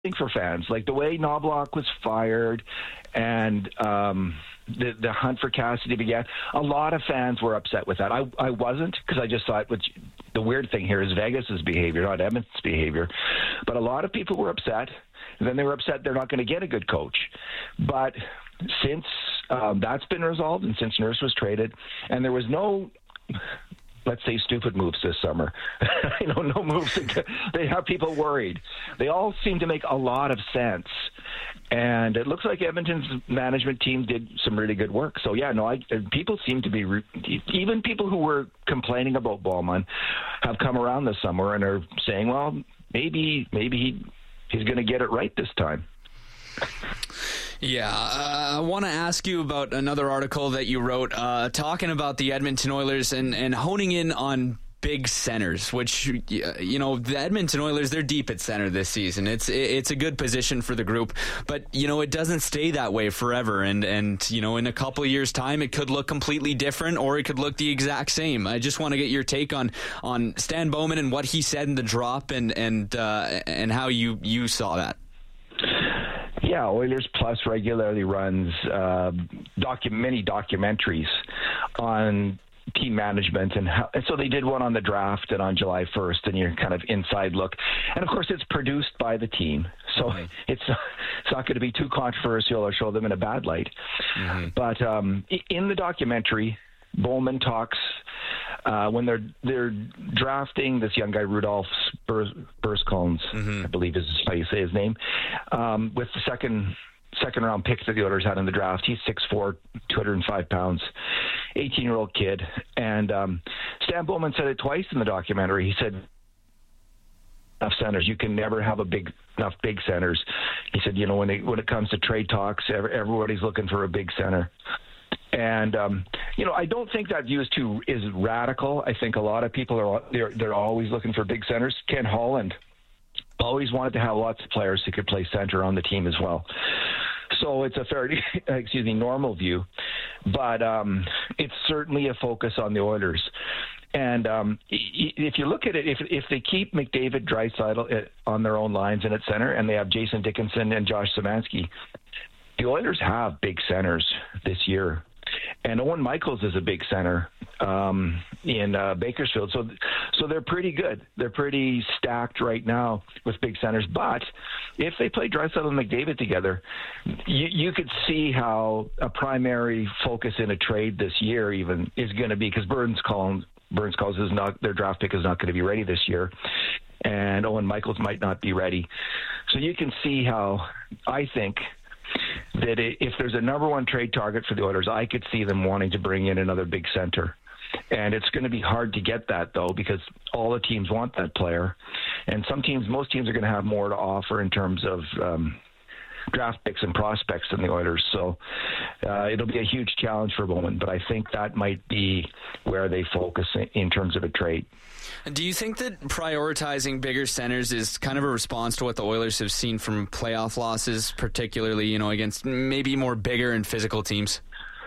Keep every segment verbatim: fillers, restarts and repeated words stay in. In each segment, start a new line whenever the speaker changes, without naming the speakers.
for fans. Like the way Knobloch was fired and um, the, the hunt for Cassidy began, a lot of fans were upset with that. I, I wasn't, because I just thought, which, the weird thing here is Vegas's behavior, not Edmonton's behavior. But a lot of people were upset. And then they were upset they're not going to get a good coach. But since um, that's been resolved and since Nurse was traded, and there was no, let's say, stupid moves this summer. you know, no moves. That, they have people worried. They all seem to make a lot of sense. And it looks like Edmonton's management team did some really good work. So, yeah, no, I, people seem to be, re- even people who were complaining about Bowman have come around this summer and are saying, well, maybe, maybe he, he's going to get it right this time.
Yeah, uh, I want to ask you about another article that you wrote uh, talking about the Edmonton Oilers and, and honing in on big centers, which, you know, the Edmonton Oilers, they're deep at center this season. It's it's a good position for the group, but, you know, it doesn't stay that way forever. And, and you know, in a couple of years' time, it could look completely different or it could look the exact same. I just want to get your take on, on Stan Bowman and what he said in the drop and, and, uh, and how you, you saw that.
Yeah, Oilers Plus regularly runs uh, docu- many documentaries on team management, and, how, and so they did one on the draft and on July first, and your kind of inside look. And of course, it's produced by the team, so mm-hmm. it's it's not going to be too controversial or show them in a bad light. Mm-hmm. But um, in the documentary, Bowman talks uh, when they're they're drafting this young guy Rudolph Burskolns, mm-hmm. I believe is how you say his name, um, with the second second round pick that the Oilers had in the draft. He's six foot four, two hundred five pounds, eighteen year old kid, and um, Stan Bowman said it twice in the documentary. He said, enough centers. You can never have a big enough big centers. He said, you know, when it when it comes to trade talks, everybody's looking for a big center. And um, you know, I don't think that view is too is radical. I think a lot of people are they're they're always looking for big centers. Ken Holland always wanted to have lots of players who could play center on the team as well. So it's a fairly, excuse me, normal view, but um, it's certainly a focus on the Oilers. And um, if you look at it, if if they keep McDavid, Draisaitl on their own lines and at center, and they have Jason Dickinson and Josh Szymanski, the Oilers have big centers this year. And Owen Michaels is a big center um, in uh, Bakersfield. So so they're pretty good. They're pretty stacked right now with big centers. But if they play Draisaitl and McDavid together, you, you could see how a primary focus in a trade this year even is going to be, because Burns calls, Burns calls is not, their draft pick is not going to be ready this year. And Owen Michaels might not be ready. So you can see how, I think, that if there's a number one trade target for the Oilers, I could see them wanting to bring in another big center. And it's going to be hard to get that, though, because all the teams want that player. And some teams, most teams are going to have more to offer in terms of um, draft picks and prospects than the Oilers. So uh, it'll be a huge challenge for Bowman, but I think that might be where they focus in terms of a trade.
Do you think that prioritizing bigger centers is kind of a response to what the Oilers have seen from playoff losses, particularly, you know, against maybe more bigger and physical teams?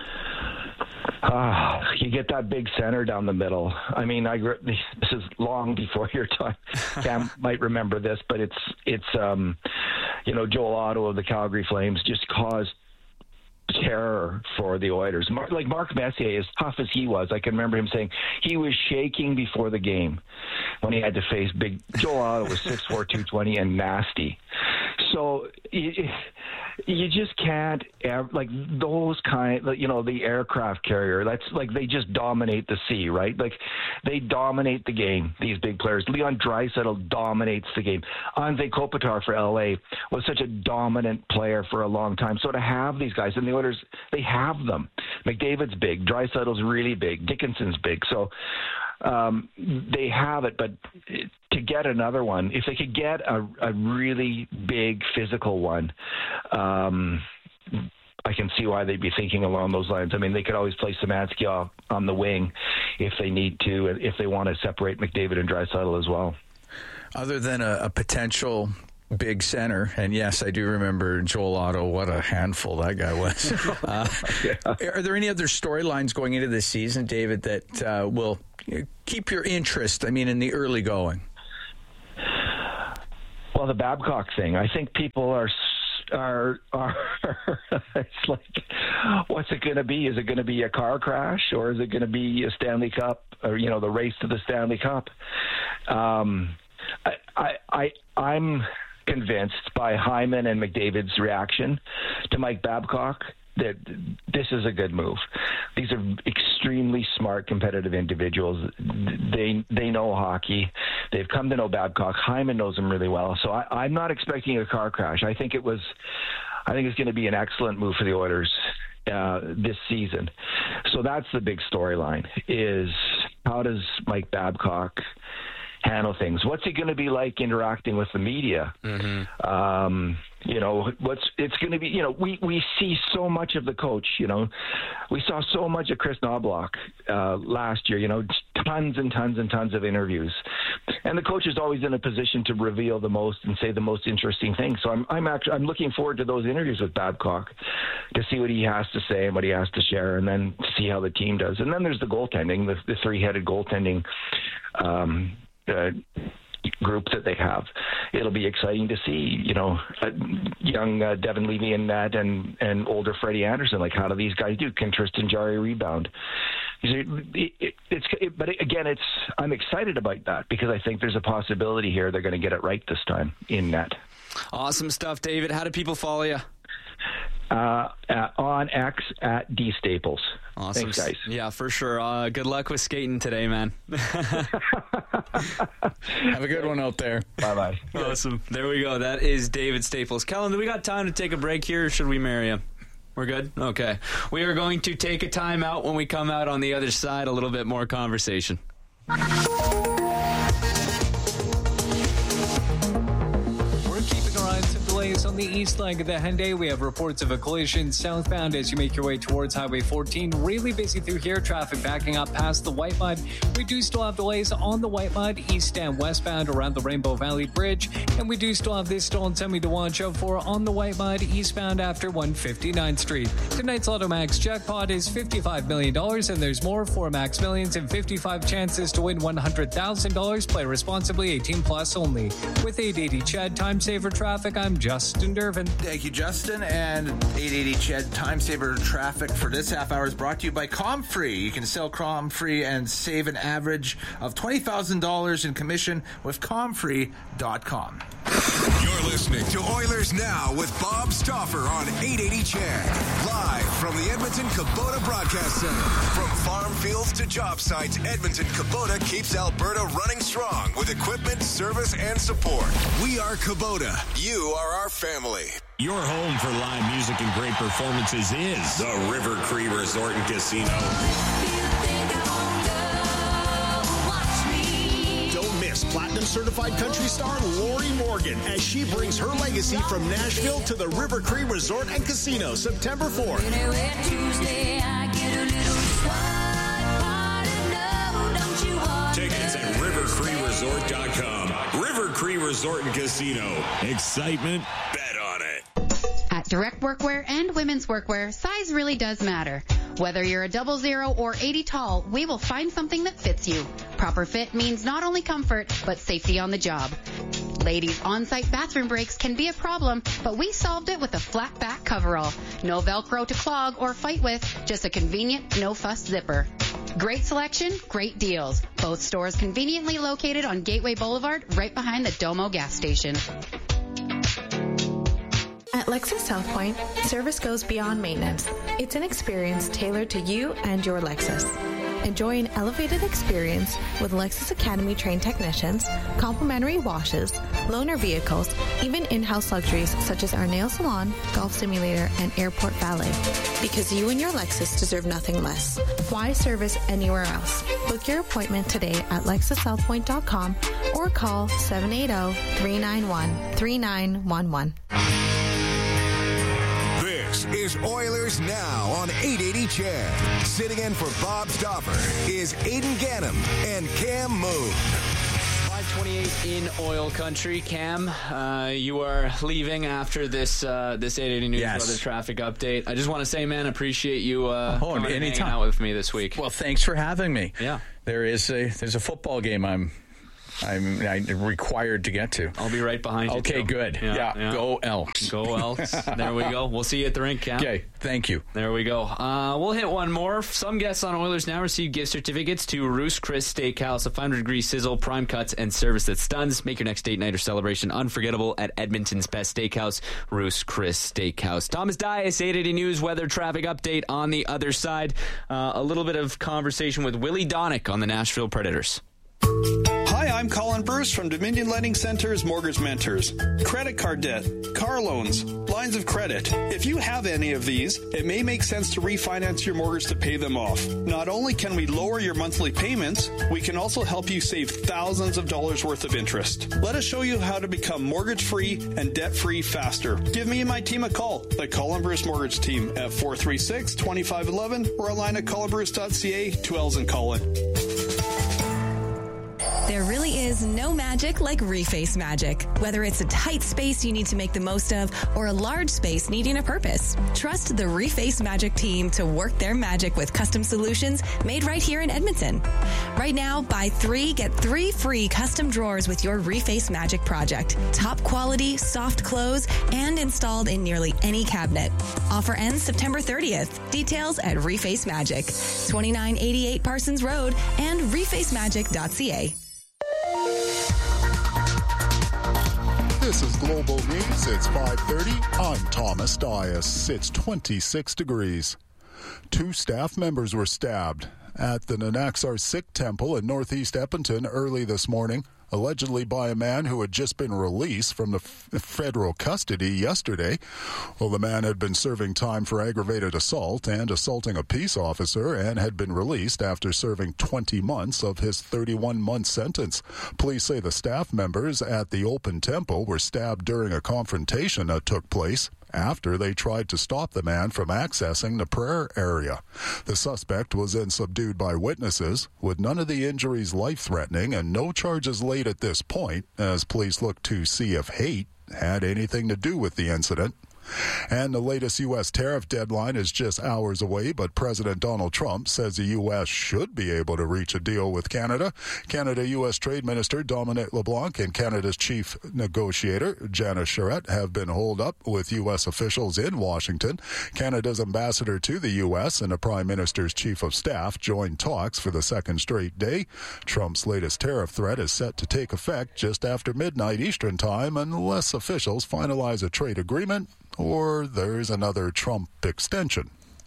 Ah, uh, you get that big center down the middle. I mean, I this is long before your time. Cam might remember this, but it's it's um, you know, Joel Otto of the Calgary Flames just caused terror for the Oilers. Mark, like Mark Messier, as tough as he was, I can remember him saying he was shaking before the game when he had to face big. Joel Otto was six four, two twenty and nasty. So you, you just can't, like those kind, you know, the aircraft carrier, that's like they just dominate the sea, right? Like they dominate the game, these big players. Leon Draisaitl dominates the game. Anze Kopitar for L A was such a dominant player for a long time. So to have these guys, and the Oilers, they have them. McDavid's big, Draisaitl's really big, Dickinson's big. So um, they have it, but to get another one, if they could get a, a really big physical one, um, I can see why they'd be thinking along those lines. I mean, they could always play Szymanski off on the wing if they need to, if they want to separate McDavid and Draisaitl as well.
Other than a, a potential big center, and yes, I do remember Joel Otto. What a handful that guy was. uh, yeah. Are there any other storylines going into this season, David, that uh, will keep your interest, I mean, in the early going?
Well, the Babcock thing. I think people are are are. It's like, what's it going to be? Is it going to be a car crash, or is it going to be a Stanley Cup, or you know, the race to the Stanley Cup? Um, I I, I I'm convinced by Hyman and McDavid's reaction to Mike Babcock that this is a good move. These are extremely smart, competitive individuals. They they know hockey. They've come to know Babcock. Hyman knows him really well. So I, I'm not expecting a car crash. I think it was. I think it's going to be an excellent move for the Oilers uh, this season. So that's the big storyline: is how does Mike Babcock handle things? What's he going to be like interacting with the media? Mm-hmm. Um, you know, what's it's going to be, you know, we, we see so much of the coach, you know, we saw so much of Chris Knobloch uh, last year, you know, tons and tons and tons of interviews. And the coach is always in a position to reveal the most and say the most interesting things. So I'm, I'm actually, I'm looking forward to those interviews with Babcock to see what he has to say and what he has to share, and then see how the team does. And then there's the goaltending, the, the three-headed goaltending, um, Uh, group that they have. It'll be exciting to see, you know, uh, young uh, Devin Levy and Ned and, and older Freddie Anderson. Like, how do these guys do? Can Tristan Jarry rebound? It, it, it's, it, but again, it's I'm excited about that because I think there's a possibility here they're going to get it right this time in net.
Awesome stuff, David. How do people follow you?
Uh, uh, on X at D Staples.
Awesome.
Thanks, guys.
Yeah, for sure. Uh, good luck with skating today, man.
Have a good one out there.
Bye-bye.
Awesome. There we go. That is David Staples. Kellen, do we got time to take a break here, or should we marry him? We're good? Okay. We are going to take a time out. When we come out on the other side, a little bit more conversation.
On the east leg of the Henday, we have reports of a collision southbound as you make your way towards Highway fourteen. Really busy through here, traffic backing up past the White Mud. We do still have delays on the White Mud, east and westbound around the Rainbow Valley Bridge. And we do still have this stolen semi to watch out for on the White Mud, eastbound after one fifty-ninth Street. Tonight's Lotto Max jackpot is fifty-five million dollars, and there's more, four Max Millions and fifty-five chances to win one hundred thousand dollars. Play responsibly, eighteen plus only. With eight eighty Chad Time Saver Traffic, I'm Justin Dervin.
Thank you, Justin. And eight eighty Ched Time Saver Traffic for this half hour is brought to you by Comfree. You can sell Comfree and save an average of twenty thousand dollars in commission with Comfree dot com.
You're listening to Oilers Now with Bob Stauffer on eight eighty Chad. Live from the Edmonton Kubota Broadcast Center. From farm fields to job sites, Edmonton Kubota keeps Alberta running strong with equipment, service, and support. We are Kubota. You are our family.
Your home for live music and great performances is the River Cree Resort and Casino.
Don't miss Platinum Certified country star Lori Morgan as she brings her legacy from Nashville to the River Cree Resort and Casino September fourth.
Tickets at river cree resort dot com. River Cree Resort and Casino. Excitement, bet on it.
At Direct Workwear and Women's Workwear, size really does matter. Whether you're a double zero or eighty tall, we will find something that fits you. Proper fit means not only comfort, but safety on the job. Ladies, on-site bathroom breaks can be a problem, but we solved it with a flat back coverall. No Velcro to clog or fight with, just a convenient, no-fuss zipper. Great selection, great deals. Both stores conveniently located on Gateway Boulevard, right behind the Domo gas station.
At Lexus South Point, service goes beyond maintenance. It's an experience tailored to you and your Lexus. Enjoy an elevated experience with Lexus Academy trained technicians, complimentary washes, loaner vehicles, even in-house luxuries such as our nail salon, golf simulator, and airport valet. Because you and your Lexus deserve nothing less. Why service anywhere else? Book your appointment today at lexus south point dot com or call seven eight zero, three nine one, three nine one one.
This is Oilers Now on eight eighty Chad. Sitting in for Bob Stauffer is Aiden Gannam and Cam Moon.
five twenty-eight in oil country. Cam, uh, you are leaving after this uh, this eight eighty News
Yes.
Weather traffic update. I just want to say, man, appreciate you uh,
Oh,
coming and hanging
anytime.
out with me this week.
Well, thanks for having me.
Yeah.
There is a there's a football game I'm I'm, I'm required to get to.
I'll be right behind you.
Okay,
too.
good. Yeah, yeah. yeah. Go Elks.
Go Elks. There we go. We'll see you at the rink, Cam.
Okay, thank you.
There we go. Uh, we'll hit one more. Some guests on Oilers Now receive gift certificates to Roost Chris Steakhouse, a five hundred degree sizzle, prime cuts, and service that stuns. Make your next date night or celebration unforgettable at Edmonton's best steakhouse, Roost Chris Steakhouse. Thomas Dias, eight eighty News weather traffic update on the other side. Uh, a little bit of conversation with Willie Donick on the Nashville Predators.
Hi, I'm Colin Bruce from Dominion Lending Center's Mortgage Mentors. Credit card debt, car loans, lines of credit. If you have any of these, it may make sense to refinance your mortgage to pay them off. Not only can we lower your monthly payments, we can also help you save thousands of dollars worth of interest. Let us show you how to become mortgage-free and debt-free faster. Give me and my team a call, the Colin Bruce Mortgage Team, at four three six, two five one one or online at colin bruce dot c a, two L's in Colin.
There really is no magic like Reface Magic. Whether it's a tight space you need to make the most of or a large space needing a purpose, trust the Reface Magic team to work their magic with custom solutions made right here in Edmonton. Right now, buy three, get three free custom drawers with your Reface Magic project. Top quality, soft close, and installed in nearly any cabinet. Offer ends September thirtieth. Details at Reface Magic, twenty-nine eighty-eight Parsons Road and reface magic dot c a.
This is Global News. It's five thirty. I'm Thomas Dias. It's twenty-six degrees. Two staff members were stabbed at the Nanaxar Sikh Temple in northeast Edmonton early this morning, allegedly by a man who had just been released from the f- federal custody yesterday. Well, the man had been serving time for aggravated assault and assaulting a peace officer and had been released after serving twenty months of his thirty-one month sentence. Police say the staff members at the open temple were stabbed during a confrontation that took place after they tried to stop the man from accessing the prayer area. The suspect was then subdued by witnesses, with none of the injuries life-threatening and no charges laid at this point, as police look to see if hate had anything to do with the incident. And the latest U S tariff deadline is just hours away, but President Donald Trump says the U S should be able to reach a deal with Canada. Canada-U S Trade Minister Dominic LeBlanc and Canada's chief negotiator, Janice Charette, have been holed up with U S officials in Washington. Canada's ambassador to the U S and the Prime Minister's chief of staff joined talks for the second straight day. Trump's latest tariff threat is set to take effect just after midnight Eastern Time unless officials finalize a trade agreement or there's another Trump extension.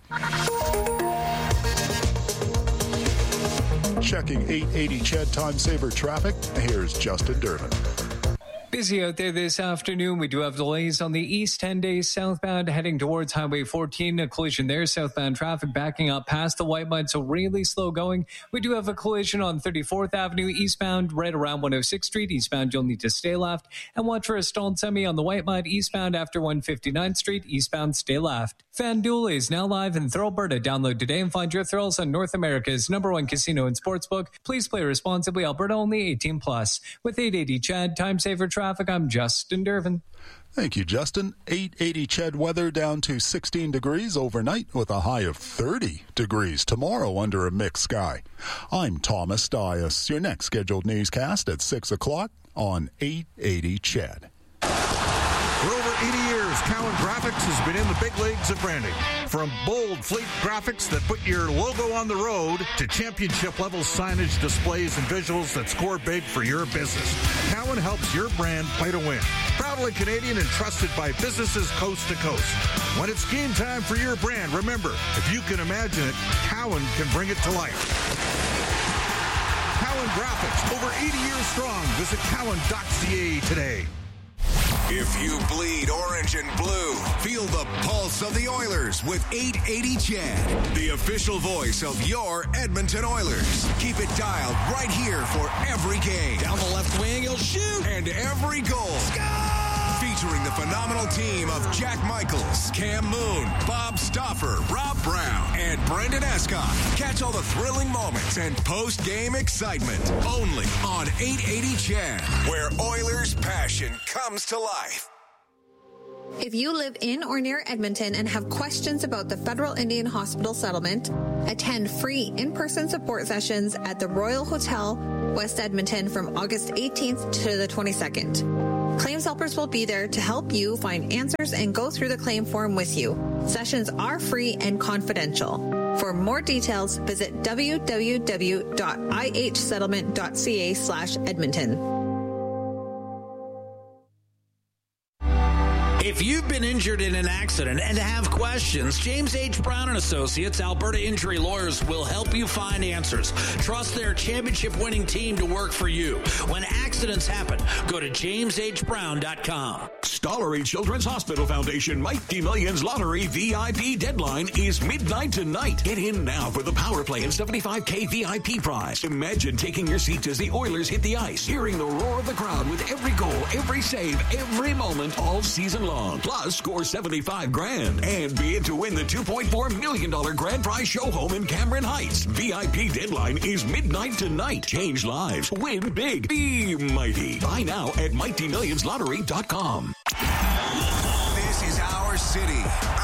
Checking eight eighty C H E D Time Saver traffic, here's Justin Durbin.
Busy out there this afternoon. We do have delays on the East ten days southbound heading towards Highway fourteen. A collision there. Southbound traffic backing up past the White Mud, so really slow going. We do have a collision on thirty-fourth Avenue eastbound right around one oh sixth Street. Eastbound, you'll need to stay left. And watch for a stalled semi on the White Mud eastbound after one fifty-ninth Street. Eastbound, stay left. FanDuel is now live in Thrill-Alberta. Download today and find your thrills on North America's number one casino and sportsbook. Please play responsibly. Alberta only, eighteen plus. With eight eighty C H E D Time Saver Traffic, I'm Justin Durbin.
Thank you, Justin. eight eighty C H E D weather down to sixteen degrees overnight with a high of thirty degrees tomorrow under a mixed sky. I'm Thomas Dias. Your next scheduled newscast at six o'clock on eight eighty C H E D.
For over eighty years, Cowan Graphics has been in the big leagues of branding. From bold fleet graphics that put your logo on the road to championship-level signage, displays, and visuals that score big for your business, Cowan helps your brand play to win. Proudly Canadian and trusted by businesses coast to coast. When it's game time for your brand, remember, if you can imagine it, Cowan can bring it to life. Cowan Graphics, over eighty years strong. Visit cowan dot c a today.
If you bleed orange and blue, feel the pulse of the Oilers with eight eighty C H E D, the official voice of your Edmonton Oilers. Keep it dialed right here for every game.
Down the left wing, he'll shoot.
And every goal. Score! Featuring the phenomenal team of Jack Michaels, Cam Moon, Bob Stauffer, Rob Brown, and Brendan Escott. Catch all the thrilling moments and post-game excitement only on eight eighty C H E D, where Oilers passion comes to life.
If you live in or near Edmonton and have questions about the Federal Indian Hospital settlement, attend free in-person support sessions at the Royal Hotel
West Edmonton from August eighteenth to the twenty-second. Claims helpers will be there to help you find answers and go through the claim form with you. Sessions are free and confidential. For more details, visit w w w dot i h settlement dot c a slash Edmonton.
If you've been injured in an accident and have questions, James H. Brown and Associates, Alberta Injury Lawyers, will help you find answers. Trust their championship-winning team to work for you. When accidents happen, go to james h brown dot com.
Stollery Children's Hospital Foundation Mighty Millions Lottery V I P deadline is midnight tonight. Get in now for the Power Play and seventy-five K V I P prize. Imagine taking your seat as the Oilers hit the ice, hearing the roar of the crowd with every goal, every save, every moment all season long. Plus, score seventy-five grand and be in to win the two point four million dollars grand prize show home in Cameron Heights. V I P deadline is midnight tonight. Change lives. Win big. Be mighty. Buy now at mighty millions lottery dot com.
This is our city,